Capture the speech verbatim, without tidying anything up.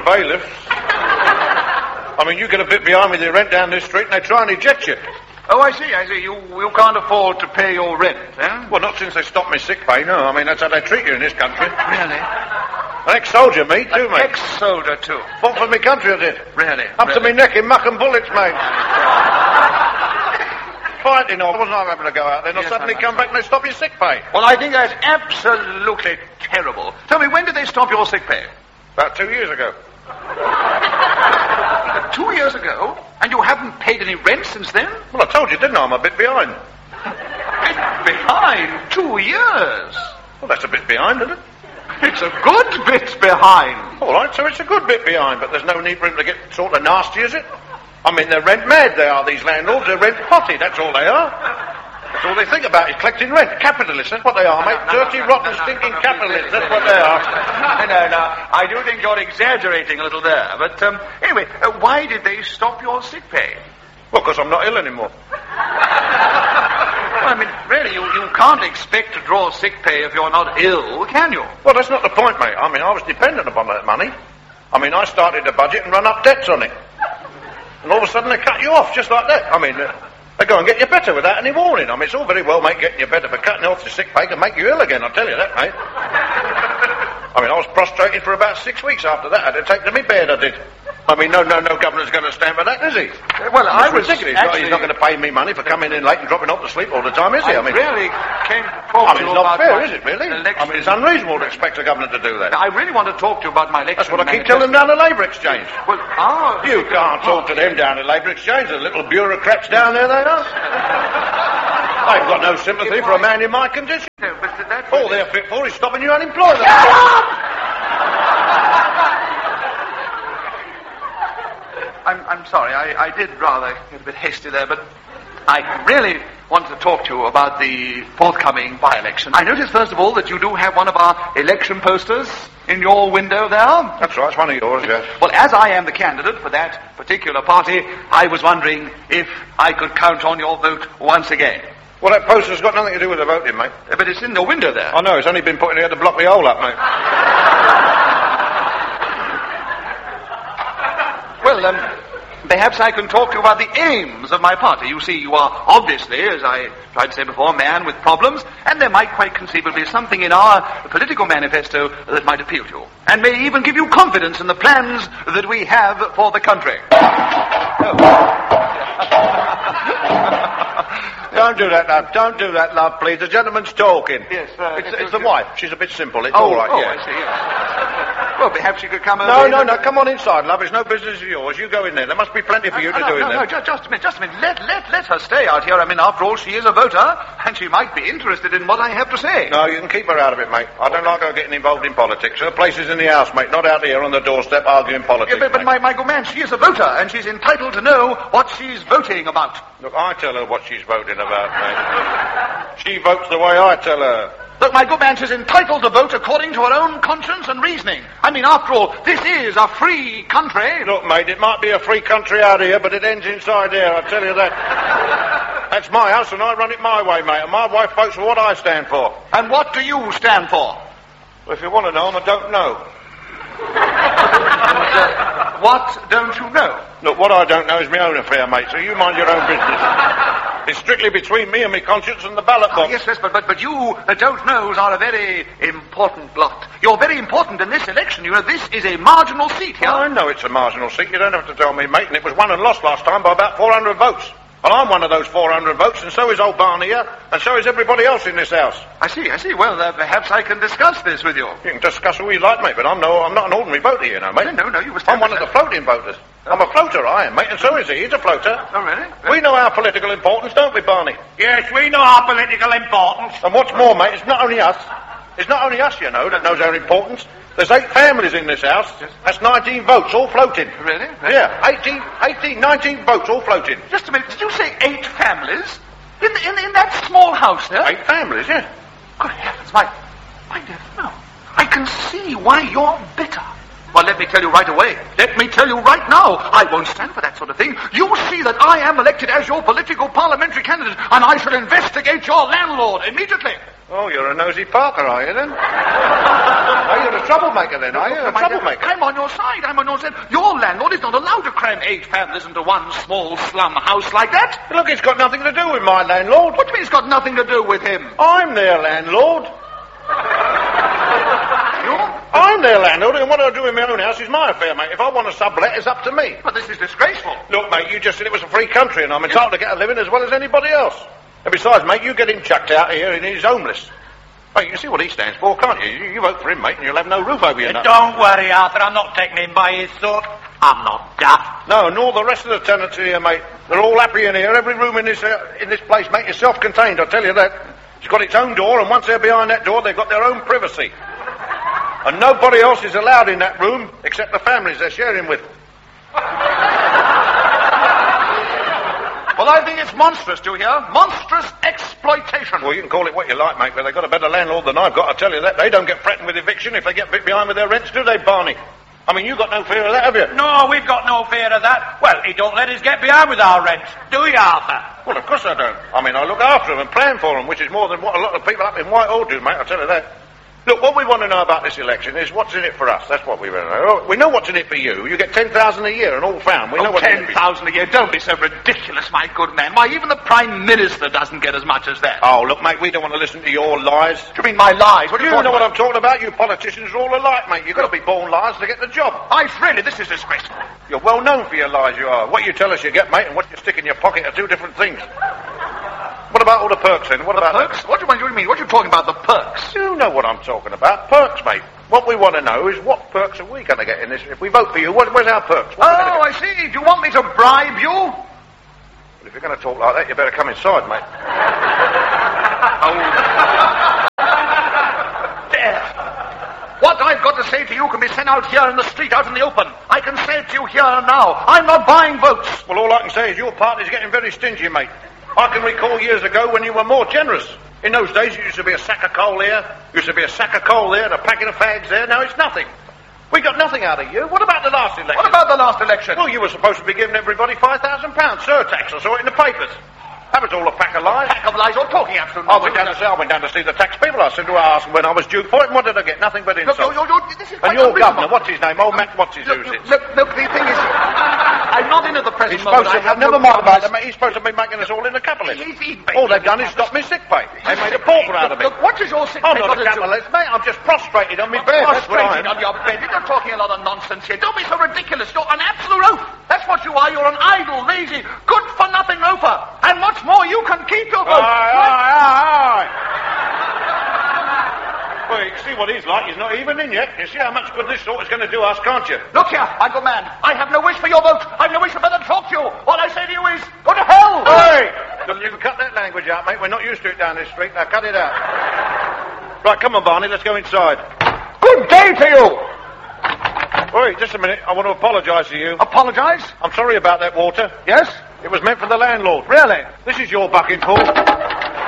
bailiffs. I mean, you get a bit behind with your rent down this street and they try and eject you. Oh, I see, I see. You you can't afford to pay your rent, eh? Well, not since they stopped me sick pay, no. I mean, that's how they treat you in this country. Really? An ex-soldier, me, too, An mate. ex-soldier, too? Fought for me country, I did. Really? Up really? to me neck in muck and bullets, mate. Fighting, I wasn't I having to go out then. I Yes, suddenly I'm come back and they stop your sick pay. Well, I think that's absolutely terrible. Tell me, when did they stop your sick pay? About two years ago. Two years ago? And you haven't paid any rent since then? Well, I told you, didn't I? I'm a bit behind. Bit behind? Two years? Well, that's a bit behind, isn't it? It's a good bit behind. All right, so it's a good bit behind, but there's no need for him to get sort of nasty, is it? I mean, they're rent mad, they are, these landlords. They're rent potty, that's all they are. That's all they think about is collecting rent. Capitalists, that's what they are, mate. Dirty, rotten, stinking capitalists, that's what they are. No, no, no. I do think you're exaggerating a little there. But, um, anyway, uh, why did they stop your sick pay? Well, because I'm not ill anymore. Well, I mean, really, you, you can't expect to draw sick pay if you're not ill, can you? Well, that's not the point, mate. I mean, I was dependent upon that money. I mean, I started a budget and run up debts on it. And all of a sudden they cut you off just like that. I mean, uh, they go and get you better without any warning. I mean, it's all very well, mate, getting you better, but cutting off the sick pay can make you ill again, I'll tell you that, mate. I mean, I was prostrated for about six weeks after that. I had to take to me bed, I did. I mean, no, no, no governor's going to stand for that, is he? Well, I was ridiculous. actually... He's not going to pay me money for coming in late and dropping off to sleep all the time, is he? I, I mean, really came to talk I mean, to you it's not about fair, my is it, really? election. I mean, it's unreasonable to expect a governor to do that. I really want to talk to you about my election. That's what I keep manifesto. telling them down the Labour Exchange. Well, ah... You can't talk to them down at Labour Exchange. The little bureaucrats down there, they are. They've got no sympathy for a man in my condition. No, but that... All they're fit for is stopping you unemployed. I'm, I'm sorry, I, I did rather get a bit hasty there, but I really want to talk to you about the forthcoming by-election. I noticed, first of all, that you do have one of our election posters in your window there. That's right, it's one of yours, yes. Well, as I am the candidate for that particular party, I was wondering if I could count on your vote once again. Well, that poster's got nothing to do with the voting, mate. Uh, But it's in the window there. I know, it's only been put in here to block the hole up, mate. Well, um, perhaps I can talk to you about the aims of my party. You see, you are obviously, as I tried to say before, a man with problems, and there might quite conceivably be something in our political manifesto that might appeal to you, and may even give you confidence in the plans that we have for the country. Don't do that, love. Don't do that, love, please. The gentleman's talking. Yes, uh, It's, yes, it's the yes. wife. She's a bit simple. It's Oh, all right, oh, yeah. I see, yes. Well, perhaps you could come over... No, in no, and- no. Come on inside, love. It's no business of yours. You go in there. There must be plenty for you no, to no, do in no, there. no, just, just a minute, just a minute. Let, let, let her stay out here. I mean, after all, she is a voter, and she might be interested in what I have to say. No, you can keep her out of it, mate. I don't like her getting involved in politics. Her place is in the house, mate, not out here on the doorstep arguing politics, Yeah, but, but mate. my, my good man, she is a voter, and she's entitled to know what she's voting about. Look, I tell her what she's voting about, mate. She votes the way I tell her. Look, my good man, she's entitled to vote according to her own conscience and reasoning. I mean, after all, this is a free country. Look, mate, it might be a free country out here, but it ends inside there, I tell you that. That's my house, and I run it my way, mate, and my wife votes for what I stand for. And what do you stand for? Well, if you want to know, I don't know. And, uh, what don't you know? Look, what I don't know is my own affair, mate, so you mind your own business. It's strictly between me and my conscience and the ballot Oh, box. yes, yes, but, but, but you uh, don't knows are a very important lot. You're very important in this election. You know, this is a marginal seat here. I know it's a marginal seat. You don't have to tell me, mate, and it was won and lost last time by about four hundred votes. Well, I'm one of those four hundred votes, and so is old Barney here, and so is everybody else in this house. I see, I see. Well, uh, perhaps I can discuss this with you. You can discuss who you like, mate, but I'm no, I'm not an ordinary voter, you know, mate. No, no, no, you must I'm one of the floating voters. I'm a floater, I am, mate, and so is he. He's a floater. Oh, really? We know our political importance, don't we, Barney? Yes, we know our political importance. And what's more, mate, it's not only us. It's not only us, you know, that knows our importance. There's eight families in this house. That's nineteen votes, all floating. Really? Yeah, eighteen, eighteen, nineteen votes, all floating. Just a minute. Did you say eight families? In, in, in that small house there? Eight families, yeah. Good heavens, my, my dear fellow. I can see why you're bitter. Well, let me tell you right away. Let me tell you right now. I won't stand for that sort of thing. You see that I am elected as your political parliamentary candidate, and I shall investigate your landlord immediately. Oh, you're a nosy Parker, are you then? Oh, you're a troublemaker then, are you? A troublemaker. I'm on your side. I'm on your side. Your landlord is not allowed to cram eight families into one small slum house like that. Look, it's got nothing to do with my landlord. What do you mean it's got nothing to do with him? I'm their landlord. You? I'm their landlord, and what I do in my own house is my affair, mate. If I want to sublet, it's up to me. But this is disgraceful. Look, mate, you just said it was a free country, and I'm entitled to get a living as well as anybody else. And besides, mate, you get him chucked out of here and he's homeless. Mate, you can see what he stands for, can't you? You, you vote for him, mate, and you'll have no roof over your nose. Don't worry, Arthur. I'm not taking him by his throat. I'm not daft. No, nor the rest of the tenants here, mate. They're all happy in here. Every room in this uh, in this place, mate, is self-contained, I'll tell you that. It's got its own door, and once they're behind that door, they've got their own privacy. And nobody else is allowed in that room except the families they're sharing with. Well, I think it's monstrous, do you hear? Monstrous exploitation. Well, you can call it what you like, mate, but they've got a better landlord than I've got, I'll tell you that. They don't get threatened with eviction if they get bit behind with their rents, do they, Barney? I mean, you got no fear of that, have you? No, we've got no fear of that. Well, he don't let us get behind with our rents, do you, Arthur? Well, of course I don't. I mean, I look after them and plan for them, which is more than what a lot of people up in Whitehall do, mate, I'll tell you that. Look, what we want to know about this election is what's in it for us. That's what we want to know. We know what's in it for you. You get ten thousand a year and all found. We know oh, what's in it ten thousand a year. Don't be so ridiculous, my good man. Why, even the Prime Minister doesn't get as much as that. Oh, look, mate, we don't want to listen to your lies. Do you mean my lies? What do You you know talking what about? I'm talking about? You politicians are all alike, mate. You've got to be born liars to get the job. I really, this is disgraceful. You're well known for your lies, you are. What you tell us you get, mate, and what you stick in your pocket are two different things. What about all the perks, then? What The about perks? What do, you, what do you mean? What are you talking about, the perks? You know what I'm talking about. Perks, mate. What we want to know is what perks are we going to get in this? If we vote for you, what, where's our perks? What are we Oh, gonna I see. Do you want me to bribe you? get? Well, if you're going to talk like that, you better come inside, mate. There. What I've got to say to you can be sent out here in the street, out in the open. I can say it to you here and now. I'm not buying votes. Well, all I can say is your party's getting very stingy, mate. I can recall years ago when you were more generous. In those days, it used to be a sack of coal here, used to be a sack of coal there, and a packet of fags there. Now it's nothing. We got nothing out of you. What about the last election? What about the last election? Well, you were supposed to be giving everybody five thousand pounds surtax. I saw it in the papers. That was all a pack of lies. Pack of lies. You're talking absolute I went down to see, I went down to see the tax people. I said to ask them when I was due for it, and what did I get? Nothing but Look, insults. you're, you're, you're, this is And quite your unreasonable. governor, what's his name? Old Matt, what's his Look, who's look, it? look, look, the thing is, I'm not in at the present He's supposed moment. to, I have never no mind about problems. that, mate. He's supposed to be making us all into capitalists. He's, he's All they've done is stop me sick pay. They made a pauper out of me. Look, what is your sick I'm pay not a got to do? capitalist, mate. I'm just prostrated on my bed. That's what I Prostrated am. on your bed. You're talking a lot of nonsense here. Don't be so ridiculous. You're an absolute oaf. That's what you are. You're an idle, lazy, good-for-nothing loafer. And what's more, you can keep your vote. Aye, aye, aye, aye. Well, you can see what he's like. He's not even in yet. You see how much good this sort is going to do us, can't you? Look here, my good man. I have no wish for your vote. I have no wish for better to talk to you. All I say to you is, go to hell. Hey! You can cut that language out, mate. We're not used to it down this street. Now, cut it out. Right, come on, Barney. Let's go inside. Good day to you. Wait, just a minute. I want to apologise to you. Apologize? I'm sorry about that water. Yes? It was meant for the landlord. Really? This is your bucket full.